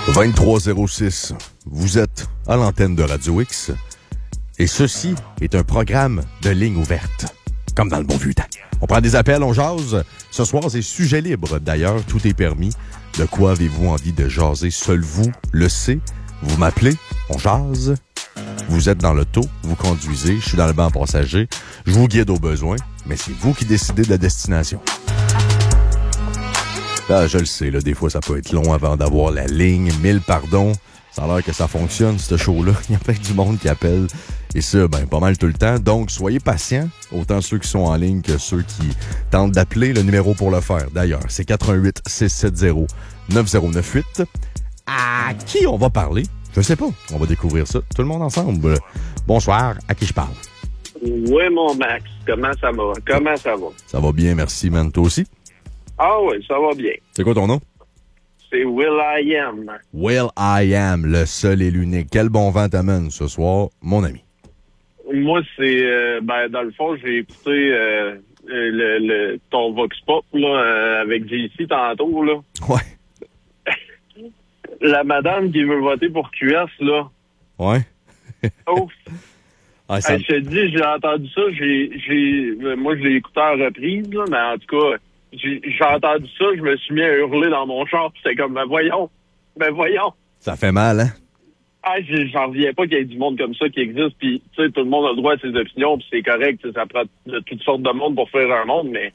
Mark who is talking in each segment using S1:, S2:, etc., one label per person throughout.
S1: 23h06, vous êtes à l'antenne de Radio X et ceci est un programme de ligne ouverte, comme dans le bon vieux temps. On prend des appels, on jase. Ce soir, c'est sujet libre. D'ailleurs, tout est permis. De quoi avez-vous envie de jaser? Seul vous le sait. Vous m'appelez, on jase. Vous êtes dans l'auto, vous conduisez, je suis dans le banc passager. Je vous guide au besoin, mais c'est vous qui décidez de la destination. Là, je le sais, là, des fois, ça peut être long avant d'avoir la ligne. 1000 pardons. Ça a l'air que ça fonctionne, ce show-là. Il y a plein du monde qui appelle. Et ça, pas mal tout le temps. Donc, soyez patients. Autant ceux qui sont en ligne que ceux qui tentent d'appeler. Le numéro pour le faire, d'ailleurs, c'est 88-670-9098. À qui on va parler? Je sais pas. On va découvrir ça. Tout le monde ensemble. Bonsoir. À qui je parle?
S2: Oui, mon Max. Comment ça va?
S1: Ça va bien, merci, man. Toi aussi?
S2: Ah oui, ça va bien.
S1: C'est quoi ton nom?
S2: C'est Will I Am.
S1: Will I Am, le seul et l'unique. Quel bon vent t'amène ce soir, mon ami?
S2: Moi, c'est... dans le fond, j'ai écouté ton Vox Pop là, avec JC tantôt. Là.
S1: Ouais.
S2: La madame qui veut voter pour QS, là.
S1: Ouais.
S2: Oh.
S1: Ah, ça...
S2: Je te dis, j'ai entendu ça. Moi, je l'ai écouté en reprise, là, mais en tout cas... J'ai entendu ça, je me suis mis à hurler dans mon char, pis c'était comme, ben voyons.
S1: Ça fait mal, hein?
S2: Ah, j'en reviens pas qu'il y ait du monde comme ça qui existe, puis tu sais, tout le monde a le droit à ses opinions, puis c'est correct, ça prend de toutes sortes de monde pour faire un monde, mais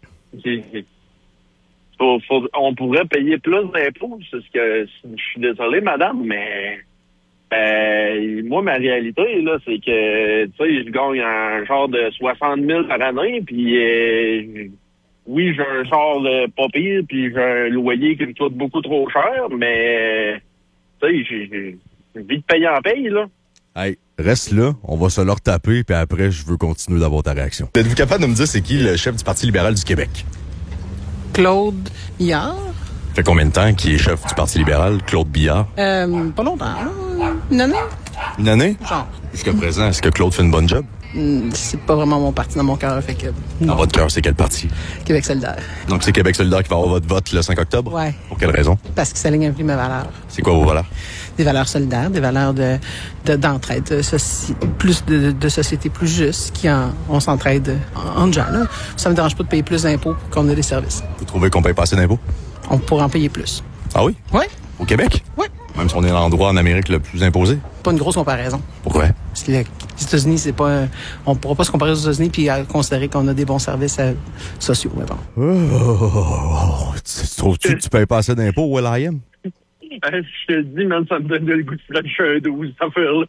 S2: on pourrait payer plus d'impôts, c'est ce que je suis désolé, madame, mais moi, ma réalité, là, c'est que, tu sais, je gagne un genre de 60 000 par année, puis oui, j'ai un char pas pire, puis j'ai un loyer qui me coûte beaucoup trop cher, mais tu sais, j'ai envie de payer en paye, là.
S1: Hey, reste là, on va se leur taper, puis après, je veux continuer d'avoir ta réaction. Êtes-vous capable de me dire c'est qui le chef du Parti libéral du Québec?
S3: Claude Billard.
S1: Fait combien de temps qu'il est chef du Parti libéral, Claude Billard?
S3: Pas longtemps, là. Une année?
S1: Une année?
S3: Genre.
S1: Jusqu'à présent, est-ce que Claude fait une bonne job?
S3: C'est pas vraiment mon parti dans mon cœur, fait que...
S1: Dans votre cœur, c'est quel parti?
S3: Québec solidaire.
S1: Donc, c'est Québec solidaire qui va avoir votre vote le 5 octobre?
S3: Ouais.
S1: Pour quelle raison?
S3: Parce que ça aligne un peu mes valeurs.
S1: C'est quoi vos valeurs?
S3: Des valeurs solidaires, des valeurs d'entraide, plus de société plus juste, on s'entraide en gens, là. Ça me dérange pas de payer plus d'impôts pour qu'on ait des services.
S1: Vous trouvez qu'on paye pas assez d'impôts?
S3: On pourrait en payer plus.
S1: Ah oui?
S3: Oui.
S1: Au Québec?
S3: Oui.
S1: Même si on est l'endroit en Amérique le plus imposé?
S3: Pas une grosse comparaison.
S1: Pourquoi?
S3: Parce que les États-Unis, c'est pas... on pourra pas se comparer aux États-Unis puis considérer qu'on a des bons services sociaux, mais bon.
S1: Trouves-tu que tu payes pas assez d'impôts, Will I Am?
S2: Je te le dis, même ça me donne le goût de flasher un 12, cette affaire-là.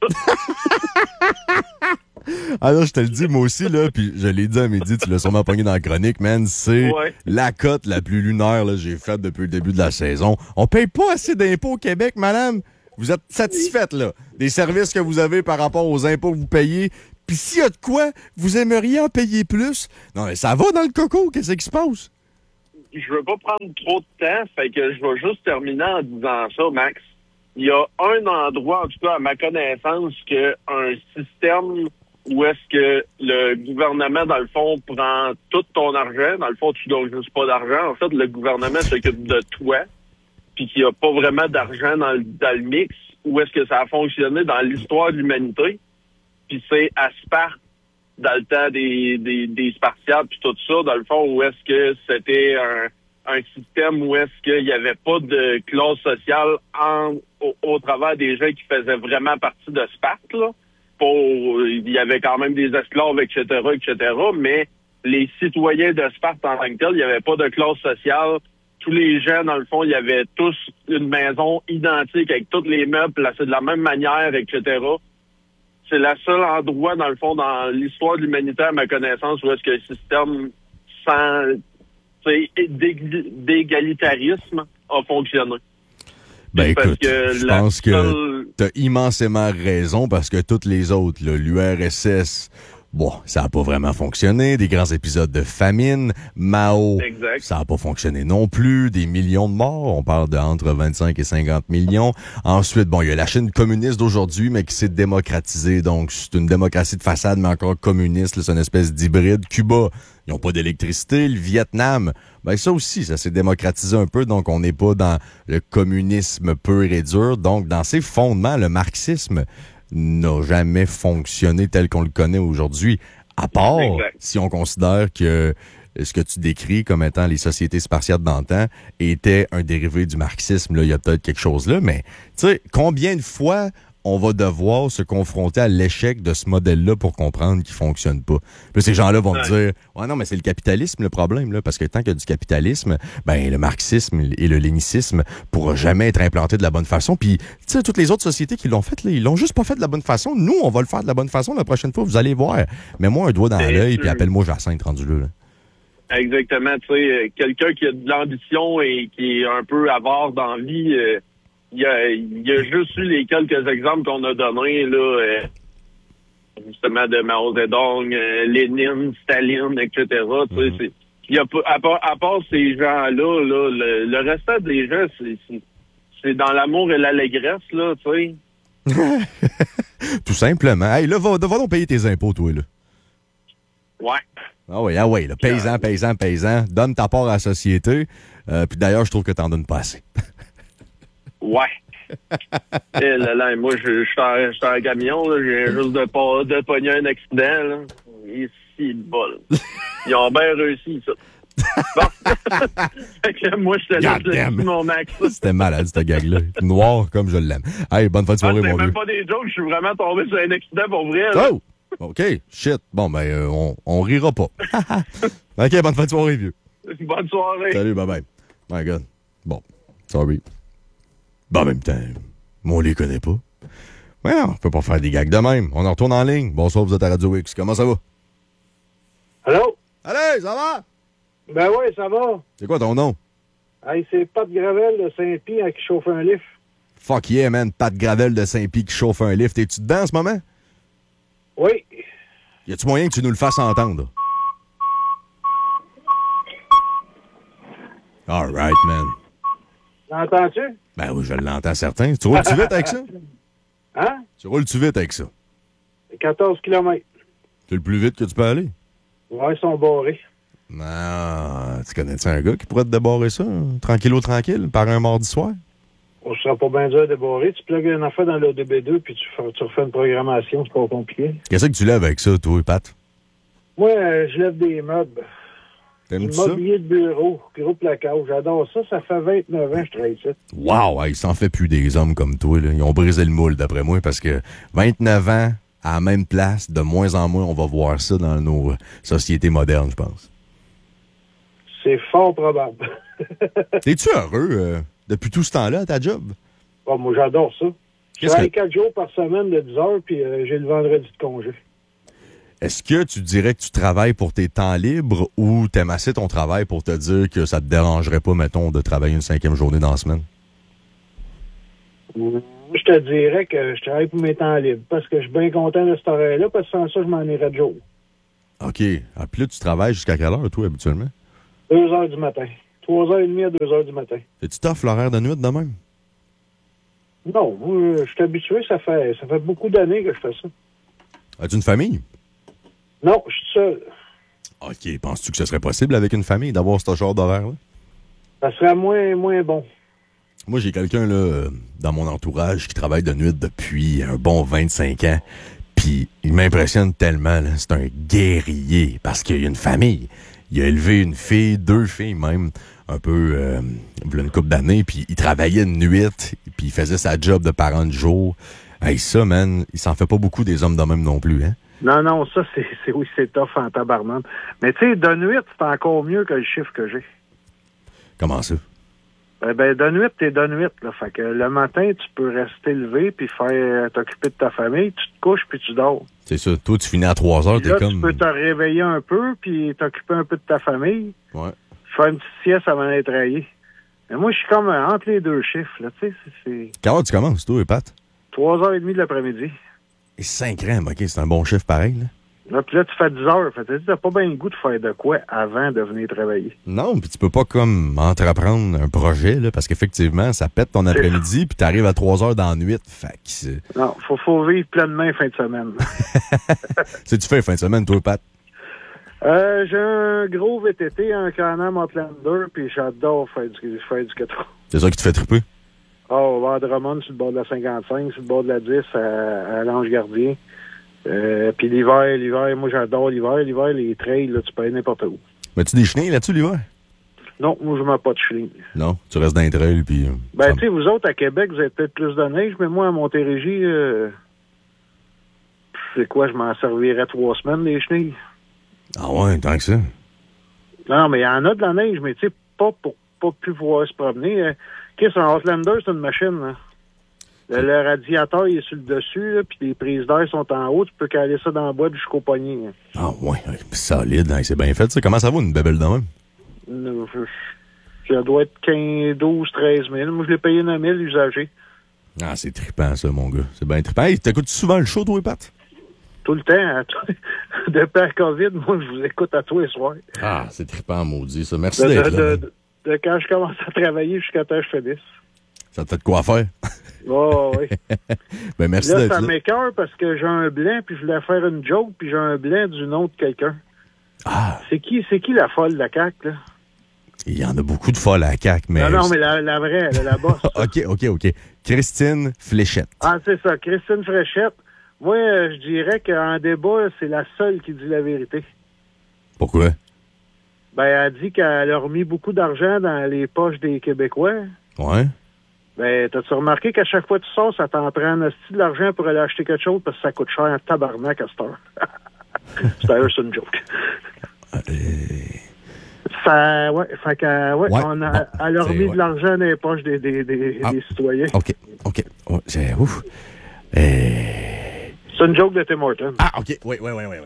S1: Ah non, je te le dis, moi aussi, là, puis je l'ai dit à midi, tu l'as sûrement pogné dans la chronique, man, c'est la cote la plus lunaire que j'ai faite depuis le début de la saison. On paye pas assez d'impôts au Québec, madame. Vous êtes satisfaite, là, des services que vous avez par rapport aux impôts que vous payez. Puis s'il y a de quoi, vous aimeriez en payer plus. Non, mais ça va dans le coco, qu'est-ce qui se passe?
S2: Je veux pas prendre trop de temps, fait que je vais juste terminer en disant ça, Max. Il y a un endroit, en tout cas à ma connaissance, que un système où est-ce que le gouvernement, dans le fond, prend tout ton argent. Dans le fond, tu donnes juste pas d'argent. En fait, le gouvernement s'occupe de toi, puis qu'il n'y a pas vraiment d'argent dans le mix. Où est-ce que ça a fonctionné dans l'histoire de l'humanité? Puis c'est à Sparte, dans le temps des Spartiates, puis tout ça, dans le fond, où est-ce que c'était un système où est-ce qu'il n'y avait pas de classe sociale au travers des gens qui faisaient vraiment partie de Sparte, là. Il y avait quand même des esclaves, etc., mais les citoyens de Sparte en tant que tel, il n'y avait pas de classe sociale. Tous les gens, dans le fond, il y avait tous une maison identique avec tous les meubles placés de la même manière, etc. C'est le seul endroit, dans le fond, dans l'histoire de l'humanité, à ma connaissance, où est-ce que le système d'égalitarisme a fonctionné.
S1: Ben écoute, je pense que t'as immensément raison parce que toutes les autres, là, l'URSS Bon, ça n'a pas vraiment fonctionné. Des grands épisodes de famine. Mao,
S2: Exact.
S1: ça n'a pas fonctionné non plus. Des millions de morts. On parle de entre 25 et 50 millions. Ensuite, bon, il y a la Chine communiste d'aujourd'hui, mais qui s'est démocratisée. Donc, c'est une démocratie de façade, mais encore communiste. Là, c'est une espèce d'hybride. Cuba, ils n'ont pas d'électricité. Le Vietnam, ben ça aussi, ça s'est démocratisé un peu. Donc, on n'est pas dans le communisme pur et dur. Donc, dans ses fondements, le marxisme n'a jamais fonctionné tel qu'on le connaît aujourd'hui, à part si on considère que ce que tu décris comme étant les sociétés spartiates d'antan était un dérivé du marxisme. Là, il y a peut-être quelque chose là, mais tu sais, combien de fois on va devoir se confronter à l'échec de ce modèle-là pour comprendre qu'il fonctionne pas. Puis ces gens-là vont te dire « Ouais, non, mais c'est le capitalisme le problème, là, parce que tant qu'il y a du capitalisme, ben le marxisme et le lénicisme pourra jamais être implanté de la bonne façon. Puis, tu sais, toutes les autres sociétés qui l'ont fait, là, ils l'ont juste pas fait de la bonne façon. Nous, on va le faire de la bonne façon la prochaine fois, vous allez voir. Mets-moi un doigt dans l'œil, puis appelle-moi Jacinthe rendu là.
S2: Exactement, tu sais, quelqu'un qui a de l'ambition et qui est un peu avare dans la vie... Il y a juste eu les quelques exemples qu'on a donnés, là, justement, de Mao Zedong, Lénine, Staline, etc. Tu sais, il y a pas, à part ces gens-là, là, le restant des gens, c'est dans l'amour et l'allégresse, là, tu sais.
S1: Tout simplement. Hey, là, va donc payer tes impôts, toi, là.
S2: Ouais.
S1: Ah oui, là, paysan, donne ta part à la société. Puis d'ailleurs, je trouve que t'en donnes pas assez.
S2: Ouais. Et là, moi, je suis en camion, là, j'ai juste de pogner un accident, là. Ici, le bol. Ils ont bien réussi, ça. Bon. Fait que moi, je te laisse mon max.
S1: C'était malade, cette gag-là. Noir comme je l'aime. Hey, bonne fin de soirée, mon vieux.
S2: C'est même pas des jokes, je suis vraiment tombé sur un accident pour vrai, là.
S1: Oh! OK, shit. Bon, ben, on rira pas. OK, bonne fin de soirée, vieux.
S2: Bonne soirée.
S1: Salut, bye-bye. My God. Bon, sorry. Ben, en même temps, on les connaît pas. Ouais, on peut pas faire des gags de même. On en retourne en ligne. Bonsoir, vous êtes à Radio X. Comment ça va?
S4: Allô?
S1: Allez, ça va?
S4: Ben oui, ça va.
S1: C'est quoi ton nom?
S4: Hey, c'est Pat Gravel de Saint-Pie qui chauffe un lift.
S1: Fuck yeah, man. Pat Gravel de Saint-Pie qui chauffe un lift. Es-tu dedans en ce moment?
S4: Oui.
S1: Y a-tu moyen que tu nous le fasses entendre? All right, man.
S4: L'entends-tu?
S1: Ben oui, je l'entends certain. Tu roules-tu vite avec ça?
S4: Hein?
S1: Tu roules-tu vite avec ça?
S4: 14 km.
S1: C'est le plus vite que tu peux aller?
S4: Ouais, ils sont barrés.
S1: Non, tu connais-tu un gars qui pourrait te débarrer ça? Tranquillo, tranquille, par un mardi soir?
S4: On sera pas bien dur à débarrer. Tu plugues une affaire dans l'ODB2 puis tu refais une programmation. C'est pas compliqué.
S1: Qu'est-ce que tu lèves avec ça, toi, Pat?
S4: Moi, je lève des meubles.
S1: T'aimes
S4: Du
S1: ça?
S4: mobilier de bureau, gros placard. J'adore ça. Ça fait 29 ans que je travaille ça.
S1: Wow, il s'en fait plus des hommes comme toi. Là. Ils ont brisé le moule, d'après moi, parce que 29 ans, à la même place, de moins en moins, on va voir ça dans nos sociétés modernes, je pense.
S4: C'est fort probable.
S1: Es-tu heureux depuis tout ce temps-là à ta job?
S4: Bon, moi, j'adore ça. Je
S1: Qu'est-ce
S4: travaille
S1: que-
S4: 4 jours par semaine de 10 heures, puis j'ai le vendredi de congé.
S1: Est-ce que tu dirais que tu travailles pour tes temps libres ou t'aimes assez ton travail pour te dire que ça te dérangerait pas, mettons, de travailler une 5e journée dans la semaine?
S4: Je te dirais que je travaille pour mes temps libres, parce que je suis bien content de cet horaire-là, parce que sans ça, je m'en irais de jour.
S1: OK. Ah, puis là, tu travailles jusqu'à quelle heure, toi, habituellement?
S4: 2 heures du matin. 3h30 à 2 heures du matin.
S1: C'est-tu tough l'horaire de nuit de même?
S4: Non, moi, je suis habitué, ça fait beaucoup d'années que je fais ça.
S1: As-tu une famille?
S4: Non, je suis seul.
S1: OK. Penses-tu que ce serait possible avec une famille d'avoir ce genre d'horaire-là?
S4: Ça serait moins bon.
S1: Moi, j'ai quelqu'un là dans mon entourage qui travaille de nuit depuis un bon 25 ans. Puis il m'impressionne tellement. Là. C'est un guerrier parce qu'il a une famille. Il a élevé une fille, 2 filles même, un peu il y a une couple d'années. Puis il travaillait de nuit, puis il faisait sa job de parent de jour. Hey, ça, man, il s'en fait pas beaucoup des hommes de même non plus, hein?
S4: Non, ça, c'est tough en tabarnane. Mais tu sais, de nuit, c'est encore mieux que le chiffre que j'ai.
S1: Comment ça?
S4: Ben, de nuit, t'es de nuit, là. Fait que le matin, tu peux rester levé puis faire t'occuper de ta famille. Tu te couches puis tu dors.
S1: C'est ça. Toi, tu finis à 3 heures,
S4: Puis
S1: t'es
S4: là,
S1: comme...
S4: tu peux te réveiller un peu puis t'occuper un peu de ta famille.
S1: Ouais.
S4: Faire une petite sieste avant d'être raillé. Mais moi, je suis comme entre les deux chiffres, là. Tu sais, c'est
S1: Quelle heure tu commences, toi, Pat?
S4: 3h30 de l'après-midi.
S1: Et 5 ans, OK, c'est un bon chiffre pareil, là.
S4: Là, puis là, tu fais 10 heures. Fait que t'as pas bien le goût de faire de quoi avant de venir travailler.
S1: Non, puis tu peux pas comme entreprendre un projet, là, parce qu'effectivement, ça pète ton après-midi, puis t'arrives à 3 heures dans la nuit. Fait que c'est...
S4: Non, faut vivre pleinement fin de semaine.
S1: C'est tu fais fin de semaine, toi, Pat?
S4: J'ai un gros VTT, un Can-Am Outlander, puis j'adore faire du 4 roues.
S1: C'est ça qui te fait triper?
S4: On va à Drummond, sur le bord de la 55, sur le bord de la 10, à l'Ange-Gardien. Puis l'hiver, moi j'adore l'hiver. L'hiver, les trails, là, tu peux aller n'importe où.
S1: Mets-tu des chenilles là-dessus l'hiver?
S4: Non, moi je mets pas de chenilles.
S1: Non, tu restes dans les trails, puis...
S4: Ben, tu sais, vous autres, à Québec, vous avez peut-être plus de neige, mais moi, à Montérégie, c'est quoi, je m'en servirais 3 semaines, les chenilles.
S1: Ah ouais, tant que ça.
S4: Non, mais il y en a de la neige, mais tu sais, pas pour pas plus pouvoir se promener. Qu'est-ce qu'un Outlander, c'est une machine, là. Le radiateur, il est sur le dessus, là, puis les prises d'air sont en haut. Tu peux caler ça dans le bois jusqu'au poignet. Hein.
S1: Ah ouais, solide, hein, c'est bien fait, ça. Comment ça va, une bébelle de même?
S4: Ça doit être 15, 12, 13 000. Moi, je l'ai payé 9 000 usagers.
S1: Ah, c'est trippant, ça, mon gars. C'est bien trippant. Hey, t'écoutes souvent le show, toi, Pat?
S4: Tout le temps. Depuis la COVID, moi, je vous écoute à tous les soirs.
S1: Ah, c'est trippant, maudit, ça. Merci d'être là.
S4: De quand je commence à travailler jusqu'à temps que je finisse.
S1: Ça te fait de quoi faire?
S4: Oh, oui.
S1: Ben, merci
S4: là,
S1: d'être
S4: ça
S1: là.
S4: m'écoeure parce que j'ai un blanc, puis je voulais faire une joke, puis j'ai un blanc du nom de quelqu'un.
S1: Ah.
S4: C'est qui la folle de la CAQ, là?
S1: Il y en a beaucoup de folles à la CAQ, mais...
S4: Non, mais la vraie, la bosse.
S1: OK. Christine Fléchette.
S4: Ah, c'est ça, Christine Fléchette. Moi, je dirais qu'en débat, c'est la seule qui dit la vérité.
S1: Pourquoi?
S4: Ben, elle dit qu'elle a remis beaucoup d'argent dans les poches des Québécois.
S1: Ouais.
S4: Ben, t'as-tu remarqué qu'à chaque fois que tu sors, ça t'en prend un hostie de l'argent pour aller acheter quelque chose parce que ça coûte cher un tabarnak à cette heure. D'ailleurs, c'est une joke. Ça, ouais, fait que, ouais, elle a remis de l'argent dans les poches des citoyens.
S1: OK. Oh, ouf.
S4: C'est une joke de Tim Hortons.
S1: Ah, OK. Oui.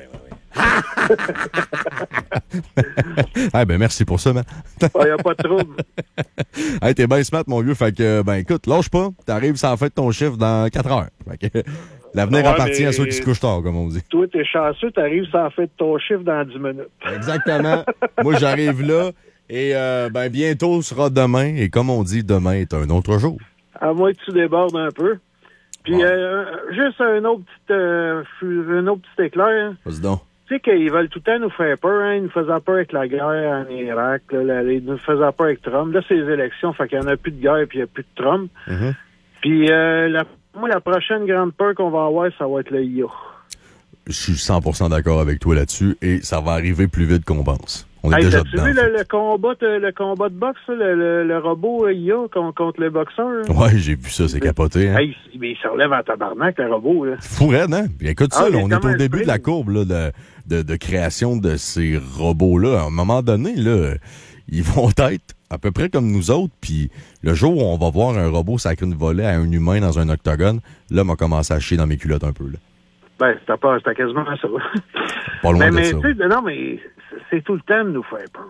S1: Ah, ben, merci pour ça, man.
S4: Il n'y a pas de trouble.
S1: Hey, t'es bien smart, mon vieux. Fait que, ben, écoute, lâche pas. T'arrives sans faire ton chiffre dans 4 heures. Fait que, l'avenir appartient à ceux qui se couchent tard, comme on dit.
S4: Toi, t'es chanceux, t'arrives sans faire ton chiffre dans 10 minutes.
S1: Exactement. Moi, j'arrive là. Et, ben, bientôt sera demain. Et comme on dit, demain est un autre jour.
S4: À moins que tu débordes un peu. Puis, juste un autre petit éclair. Hein.
S1: Vas-y donc.
S4: Tu sais qu'ils veulent tout le temps nous faire peur. Hein? Ils nous faisaient peur avec la guerre en Irak. Là, ils nous faisaient peur avec Trump. Là, c'est les élections. Fait qu'il n'y en a plus de guerre puis il n'y a plus de Trump.
S1: Mm-hmm.
S4: Puis, moi, la prochaine grande peur qu'on va avoir, ça va être le IA.
S1: Je suis 100% d'accord avec toi là-dessus. Et ça va arriver plus vite qu'on pense. On est déjà dedans.
S4: T'as vu le combat de boxe, le robot IA contre les boxeurs? Hein?
S1: Ouais, j'ai vu ça, c'est capoté. Hein?
S4: Hey, mais il se relève en tabarnak, le robot. Là.
S1: Fou raide, hein? Puis écoute ça, là, on est au début
S4: sprint.
S1: de la courbe là, de création de ces robots-là. À un moment donné, là, ils vont être à peu près comme nous autres. Puis le jour où on va voir un robot sacrer une volée à un humain dans un octogone, là, m'a commencé à chier dans mes culottes un peu. Là.
S4: Ben, c'était quasiment ça.
S1: Pas loin de ça.
S4: Non, mais c'est tout le temps de nous faire peur.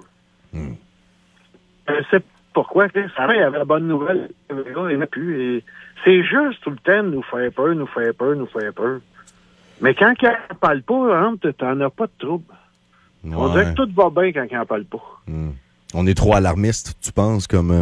S4: Je sais pourquoi. Ça, il y avait la bonne nouvelle. Il n'y en a plus. Et c'est juste tout le temps de nous faire peur. Mais quand il n'en parle pas, t'en as pas de trouble. Ouais. On dirait que tout va bien quand il n'en parle pas.
S1: On est trop alarmiste, tu penses, comme...